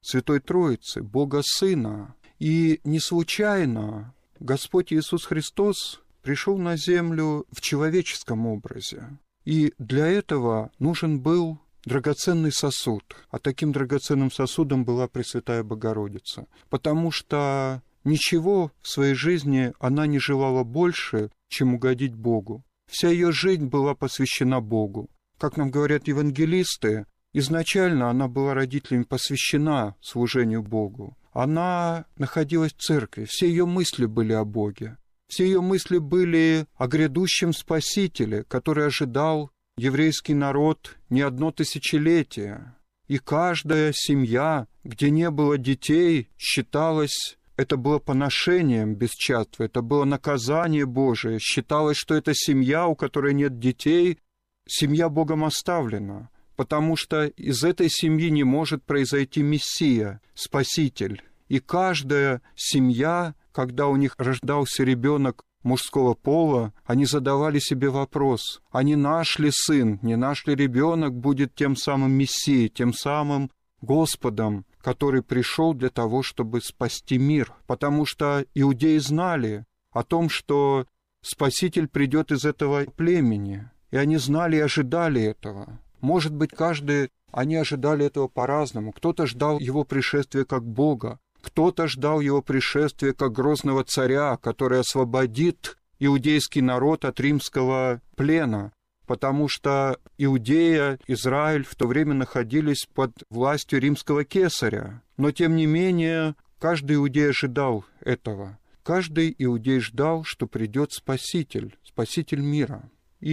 Святой Троицы, Бога Сына. И не случайно Господь Иисус Христос пришел на землю в человеческом образе. И для этого нужен был драгоценный сосуд. А таким драгоценным сосудом была Пресвятая Богородица. Потому что ничего в своей жизни она не желала больше, чем угодить Богу. Вся ее жизнь была посвящена Богу. Как нам говорят евангелисты, изначально она была родителями посвящена служению Богу. Она находилась в церкви, все ее мысли были о Боге. Все ее мысли были о грядущем Спасителе, который ожидал еврейский народ не одно тысячелетие. И каждая семья, где не было детей, считалась, это было поношением без чатвы, это было наказание Божие. Считалось, что эта семья, у которой нет детей, семья Богом оставлена, потому что из этой семьи не может произойти Мессия, Спаситель. И каждая семья, когда у них рождался ребенок мужского пола, они задавали себе вопрос, а не наш ли сын, не наш ли ребенок будет тем самым Мессией, тем самым Господом, который пришел для того, чтобы спасти мир. Потому что иудеи знали о том, что Спаситель придет из этого племени, и они знали и ожидали этого. Может быть, они ожидали этого по-разному. Кто-то ждал его пришествия как Бога, кто-то ждал его пришествия как грозного царя, который освободит иудейский народ от римского плена, потому что Иудея, Израиль в то время находились под властью римского кесаря. Но, тем не менее, каждый иудей ожидал этого. Каждый иудей ждал, что придет Спаситель, Спаситель мира.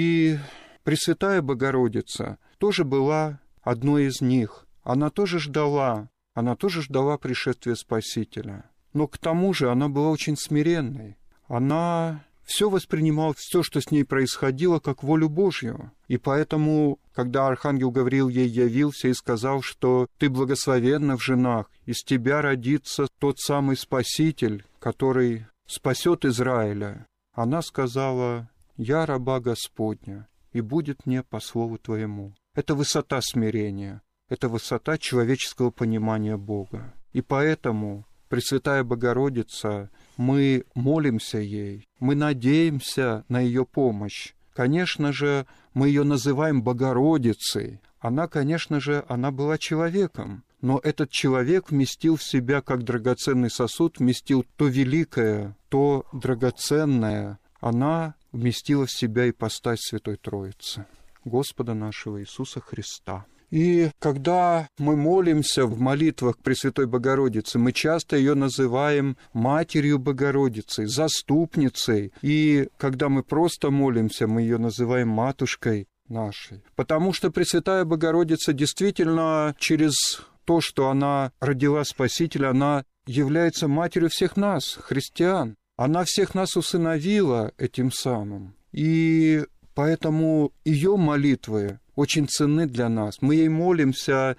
И Пресвятая Богородица тоже была одной из них. Она тоже ждала пришествия Спасителя. Но к тому же она была очень смиренной. Она все воспринимала, все, что с ней происходило, как волю Божью. И поэтому, когда архангел Гавриил ей явился и сказал, что ты благословенна в женах, из тебя родится тот самый Спаситель, который спасет Израиля, она сказала: «Я раба Господня, и будет мне по слову твоему». Это высота смирения, это высота человеческого понимания Бога. И поэтому Пресвятая Богородица, мы молимся ей, мы надеемся на ее помощь. Конечно же, мы ее называем Богородицей. Она, конечно же, она была человеком, но этот человек вместил в себя, как драгоценный сосуд, вместил то великое, то драгоценное. Она вместила в себя ипостась Святой Троицы, Господа нашего Иисуса Христа. И когда мы молимся в молитвах к Пресвятой Богородице, мы часто ее называем Матерью Богородицей, Заступницей. И когда мы просто молимся, мы ее называем Матушкой нашей. Потому что Пресвятая Богородица действительно через то, что она родила Спасителя, она является матерью всех нас, христиан. Она всех нас усыновила этим самым. И поэтому ее молитвы очень ценны для нас. Мы ей молимся,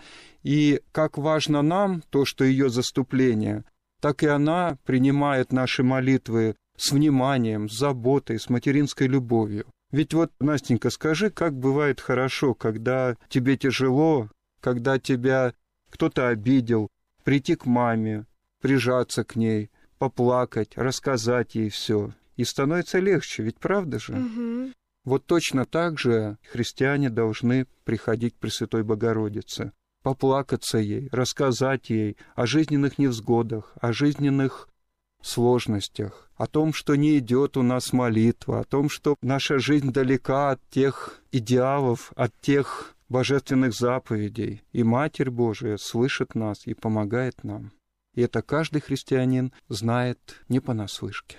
и как важно нам то, что ее заступление, так и она принимает наши молитвы с вниманием, с заботой, с материнской любовью. Ведь вот, Настенька, скажи, как бывает хорошо, когда тебе тяжело, когда тебя кто-то обидел, прийти к маме, прижаться к ней, поплакать, рассказать ей все. И становится легче, ведь правда же? Угу. Вот точно так же христиане должны приходить к Пресвятой Богородице, поплакаться ей, рассказать ей о жизненных невзгодах, о жизненных сложностях, о том, что не идет у нас молитва, о том, что наша жизнь далека от тех идеалов, от тех божественных заповедей. И Матерь Божия слышит нас и помогает нам. И это каждый христианин знает не понаслышке.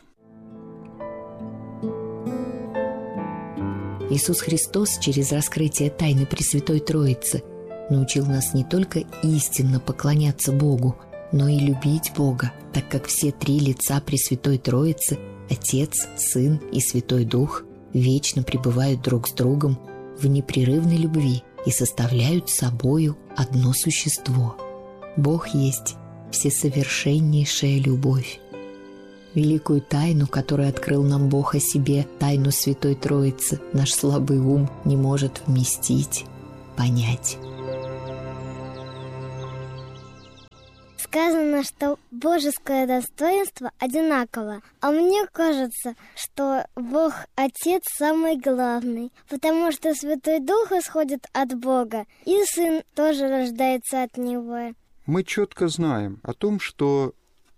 Иисус Христос через раскрытие тайны Пресвятой Троицы научил нас не только истинно поклоняться Богу, но и любить Бога, так как все три лица Пресвятой Троицы – Отец, Сын и Святой Дух – вечно пребывают друг с другом в непрерывной любви и составляют собою одно существо. Бог есть всесовершеннейшая любовь. Великую тайну, которую открыл нам Бог о себе, тайну Святой Троицы, наш слабый ум не может вместить, понять. сказано, что божеское достоинство одинаково. А мне кажется, что Бог Отец самый главный, потому что Святой Дух исходит от Бога, и Сын тоже рождается от Него. Мы четко знаем о том, что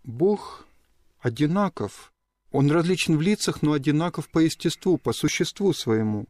Бог одинаков. Он различен в лицах, но одинаков по естеству, по существу своему.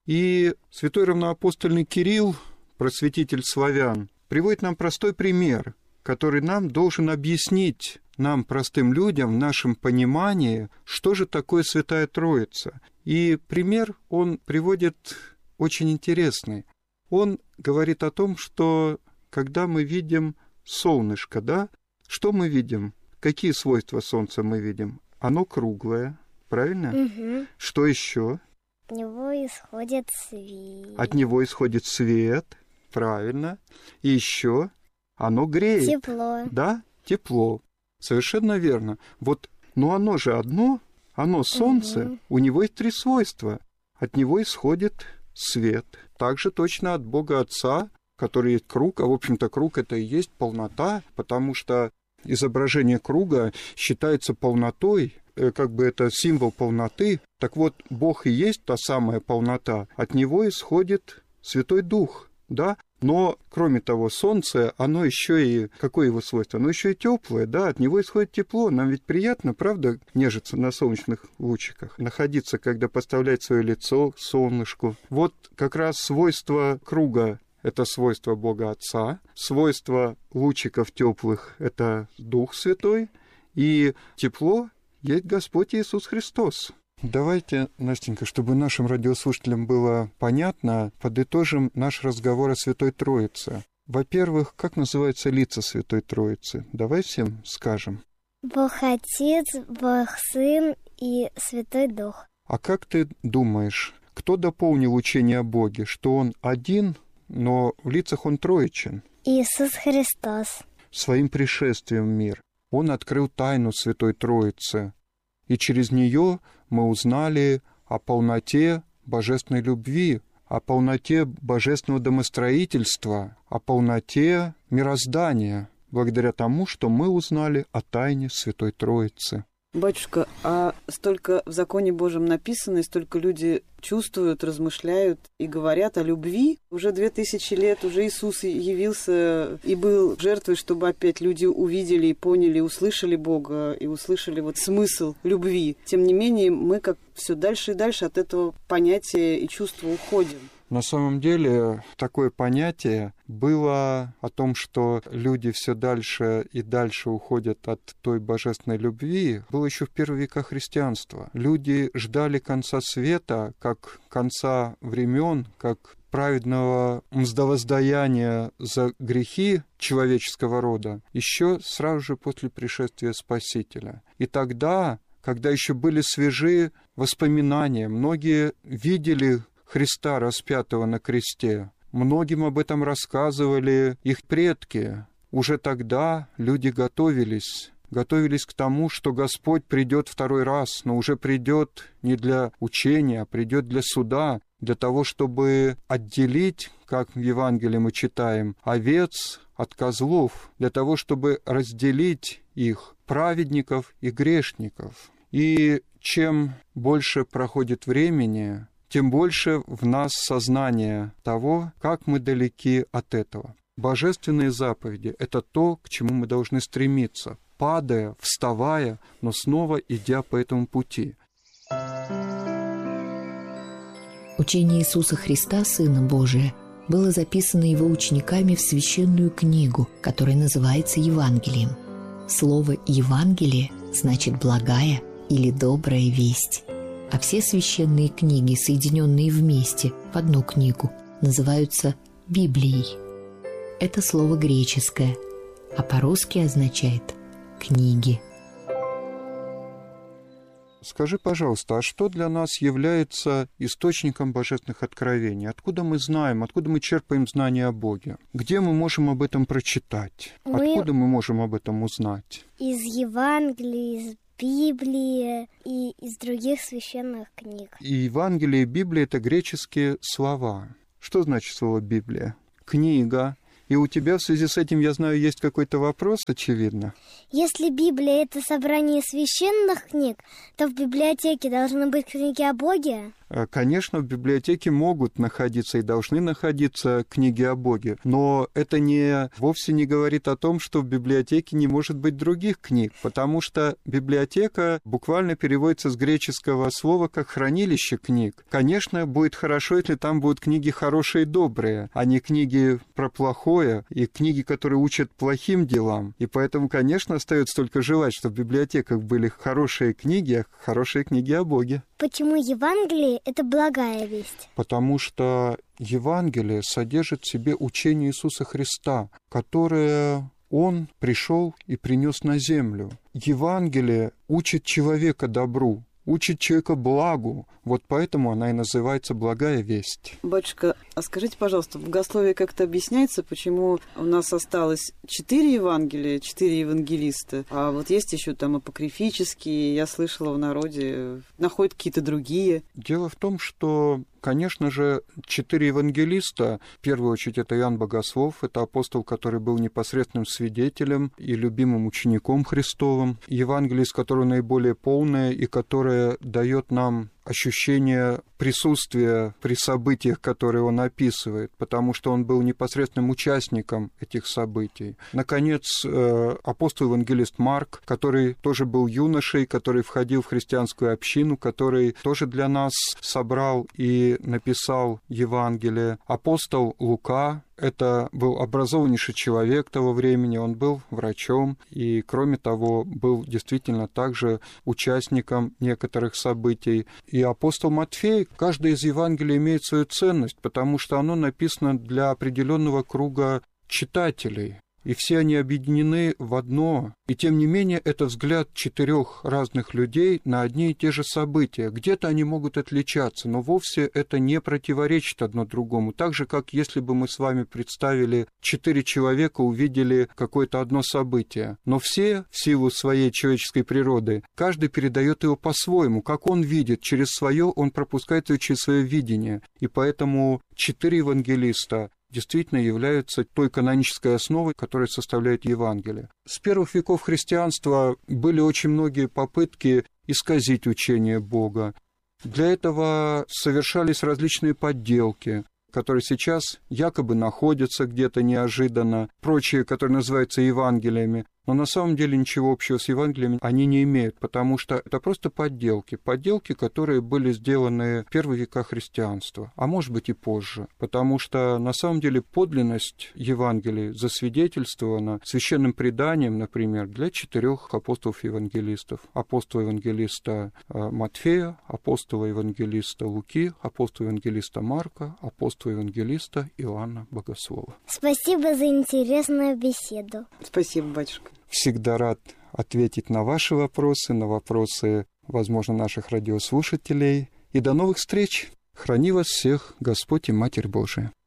И святой равноапостольный Кирилл, просветитель славян, приводит нам простой пример, который нам должен объяснить, нам, простым людям, в нашем понимании, что же такое Святая Троица. И пример он приводит очень интересный. Он говорит о том, что когда мы видим солнышко, да, что мы видим? Какие свойства Солнца мы видим? Оно круглое, правильно? Угу. Что еще? От него исходит свет. От него исходит свет, правильно. И еще оно греет. Тепло. Да, тепло. Совершенно верно. Вот, но оно же одно, оно Солнце, у него есть 3 свойства. От него исходит свет. Также точно от Бога Отца, который есть круг, а в общем-то круг это и есть полнота, потому что изображение круга считается полнотой, как бы это символ полноты. Так вот, Бог и есть та самая полнота. От него исходит Святой Дух, да? Но, кроме того, Солнце, оно еще и... Какое его свойство? Оно еще и теплое, да? От него исходит тепло. Нам ведь приятно, правда, нежиться на солнечных лучиках? Находиться, когда подставлять свое лицо к солнышку. Вот как раз свойство круга — это свойство Бога Отца. Свойство лучиков теплых — это Дух Святой. И тепло есть Господь Иисус Христос. Давайте, Настенька, чтобы нашим радиослушателям было понятно, подытожим наш разговор о Святой Троице. Во-первых, как называются лица Святой Троицы? Давай всем скажем. Бог Отец, Бог Сын и Святой Дух. А как ты думаешь, кто дополнил учение о Боге, что Он один, но в лицах Он троичен? Иисус Христос. Своим пришествием в мир Он открыл тайну Святой Троицы, и через нее мы узнали о полноте божественной любви, о полноте божественного домостроительства, о полноте мироздания, благодаря тому, что мы узнали о тайне Святой Троицы. Батюшка, а столько в законе Божьем написано, и столько люди чувствуют, размышляют и говорят о любви. Уже 2000 лет, уже Иисус явился и был жертвой, чтобы опять люди увидели и поняли, услышали Бога, и услышали вот смысл любви. Тем не менее, мы как все дальше и дальше от этого понятия и чувства уходим. На самом деле, такое понятие было о том, что люди все дальше и дальше уходят от той божественной любви, было еще в первые века христианства. Люди ждали конца света, как конца времен, как праведного мздовоздаяния за грехи человеческого рода, еще сразу же после пришествия Спасителя. И тогда, когда еще были свежи воспоминания, многие видели Христа, распятого на кресте. Многим об этом рассказывали их предки. Уже тогда люди готовились к тому, что Господь придет второй раз, но уже придет не для учения, а придет для суда, для того, чтобы отделить, как в Евангелии мы читаем, овец от козлов, для того, чтобы разделить их, праведников и грешников. И чем больше проходит времени, тем больше в нас сознание того, как мы далеки от этого. Божественные заповеди — это то, к чему мы должны стремиться, падая, вставая, но снова идя по этому пути. Учение Иисуса Христа, Сына Божия, было записано Его учениками в священную книгу, которая называется Евангелием. Слово «Евангелие» значит «благая» или «добрая весть». А все священные книги, соединенные вместе в одну книгу, называются Библией. Это слово греческое, а по-русски означает «книги». Скажи, пожалуйста, а что для нас является источником божественных откровений? Откуда мы знаем, откуда мы черпаем знания о Боге? Где мы можем об этом прочитать? Откуда мы можем об этом узнать? Из Евангелия, из Библии и из других священных книг. И Евангелие и Библия — это греческие слова. Что значит слово «Библия»? Книга. И у тебя в связи с этим, я знаю, есть какой-то вопрос, очевидно. Если Библия — это собрание священных книг, то в библиотеке должны быть книги о Боге? Конечно, в библиотеке могут находиться и должны находиться книги о Боге, но это вовсе не говорит о том, что в библиотеке не может быть других книг, потому что библиотека буквально переводится с греческого слова как «хранилище книг». Конечно, будет хорошо, если там будут книги хорошие и добрые, а не книги про плохое и книги, которые учат плохим делам. И поэтому, конечно, остается только желать, чтобы в библиотеках были хорошие книги о Боге. Почему Евангелие — это благая весть? Потому что Евангелие содержит в себе учение Иисуса Христа, которое Он пришел и принес на землю. Евангелие учит человека добру, учит человека благу. Вот поэтому она и называется «благая весть». Батюшка, а скажите, пожалуйста, в богословии как-то объясняется, почему у нас осталось 4 Евангелия, 4 евангелиста, а вот есть еще там апокрифические, я слышала в народе, находят какие-то другие? Дело в том, что, конечно же, 4 евангелиста, в первую очередь, это Иоанн Богослов, это апостол, который был непосредственным свидетелем и любимым учеником Христовым, Евангелие, из которого наиболее полное и которое дает нам ощущение присутствия при событиях, которые он описывает, потому что он был непосредственным участником этих событий. Наконец, апостол-евангелист Марк, который тоже был юношей, который входил в христианскую общину, который тоже для нас собрал и написал Евангелие. Апостол Лука, это был образованнейший человек того времени, он был врачом и, кроме того, был действительно также участником некоторых событий. И апостол Матфей, каждое из Евангелий имеет свою ценность, потому что оно написано для определенного круга читателей. И все они объединены в одно. И тем не менее, это взгляд 4 разных людей на одни и те же события. Где-то они могут отличаться, но вовсе это не противоречит одно другому. Так же, как если бы мы с вами представили 4 человека, увидели какое-то одно событие. Но все, в силу своей человеческой природы, каждый передает его по-своему. Как он видит, через свое он пропускает его через свое видение. И поэтому 4 евангелиста действительно являются той канонической основой, которая составляет Евангелие. С первых веков христианства были очень многие попытки исказить учение Бога. Для этого совершались различные подделки, которые сейчас якобы находятся где-то неожиданно, прочие, которые называются Евангелиями. Но на самом деле ничего общего с Евангелиями они не имеют, потому что это просто подделки, которые были сделаны в первые века христианства, а может быть и позже, потому что на самом деле подлинность Евангелий засвидетельствована священным преданием, например, для 4 апостолов-евангелистов: апостола-евангелиста Матфея, апостола-евангелиста Луки, апостола-евангелиста Марка, апостола-евангелиста Иоанна Богослова. Спасибо за интересную беседу. Спасибо, батюшка. Всегда рад ответить на ваши вопросы, возможно, наших радиослушателей. И до новых встреч! Храни вас всех Господь и Матерь Божия.